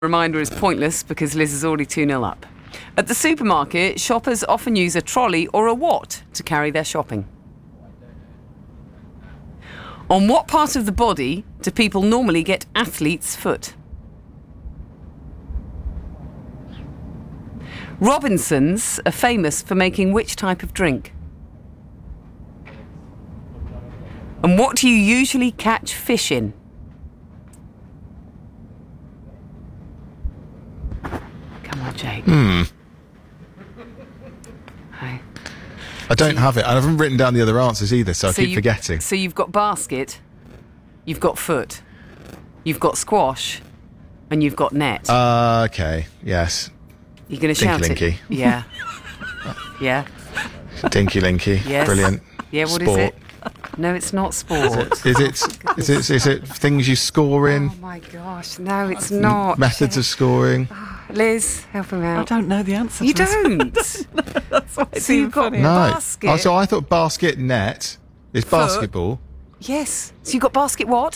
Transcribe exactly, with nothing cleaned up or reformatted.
Reminder is pointless because Liz is already two nil up. At the supermarket, shoppers often use a trolley or a what to carry their shopping? On what part of the body do people normally get athlete's foot? Robinsons are famous for making which type of drink? And what do you usually catch fish in? Come on, Jake. Hmm. Hi. I don't have it. I haven't written down the other answers either, so I So keep you- forgetting. So you've got basket, you've got foot, you've got squash, and you've got net. Uh, okay, yes. You're going to shout Dinky it? Linky. Yeah. Yeah. Dinky Linky. Yes. Brilliant. Yeah, what is Sport. it? No, it's not sport. Is it, is it, is it things you score in? Oh my gosh, no, it's not. Methods of scoring? Liz, help him I out. don't know the answer You to this. don't. That's why it's So even you've got funny. No. basket. Oh, so I thought basket net is Foot. basketball. Yes. So you've got basket what?